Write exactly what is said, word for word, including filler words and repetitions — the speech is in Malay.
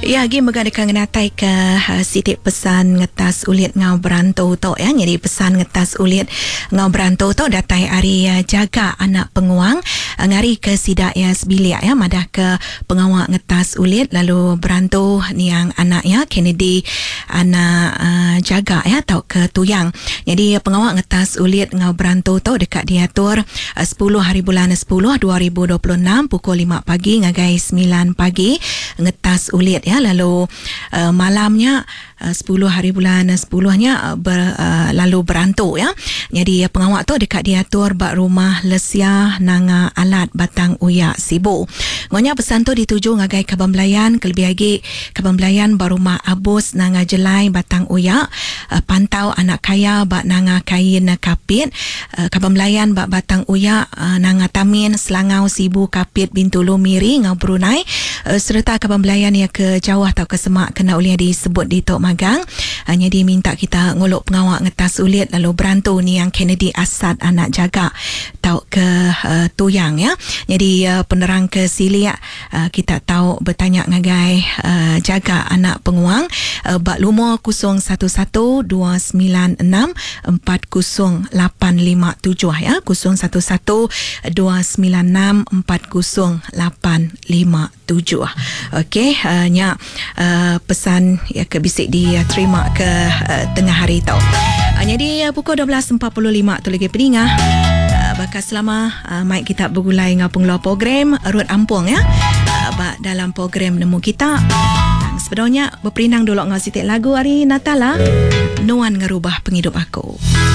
Ya, lagi megadakan ngenatai ke uh, sitik pesan ngetas ulit ngau berantau tau ya. Jadi pesan ngetas ulit ngau berantau tau datai hari uh, jaga anak penguang uh, ngari ke sidak ya sebilik ya madah ke pengawak ngetas ulit lalu berantau ni yang anaknya Kennedy anak uh, jaga ya tau ke tuyang. Jadi uh, pengawak ngetas ulit ngau berantau tau dekat diatur uh, sepuluh hari bulan sepuluh dua ribu dua puluh enam pukul lima pagi ngagai sembilan pagi ngetas ulit ya. Lalu uh, malamnya uh, sepuluh hari bulan sepuluh-nya uh, ber, uh, lalu berantau ya. Jadi uh, pengawak tu dekat diatur bak rumah lesia nanga alat batang uyak sibu. Ngonya pesan tu dituju ngagai Kabambelayan kelebih lagi Kabambelayan bar rumah abus nanga jelai batang uyak uh, pantau anak kaya bak nanga kain kapit uh, Kabambelayan bak batang uyak uh, nanga tamin selangau sibu kapit Bintulu Miri ngau Brunei uh, serta Kabambelayan ya ke jauh atau ke semak kena uliah disebut di Tok Magang. Hanya dia minta kita ngolok pengawak ngetas ulit lalu berantau ni yang Kennedy Asad anak jaga tau ke uh, tuyang ya. Jadi uh, penerang ke silia uh, kita tahu bertanya ngagai uh, jaga anak penguang uh, bak lumur kosong satu satu dua sembilan enam empat kosong lapan lima tujuh ya. kosong satu satu dua sembilan enam empat kosong lapan lima tujuh. Okey, uh, nya uh, pesan ya ke bisik diterima ke uh, tengah hari tau. Uh, jadi uh, pukul dua belas empat puluh lima tu lagi peningah. Uh, bakal selama uh, mic kita bergulai ngapung luar program Rut Ampung ya. Uh, bak dalam program nemu kita. Uh, sebenarnya berperinang dulu ngau sitik lagu hari Natal lah. Nuan ngerubah penghidup aku.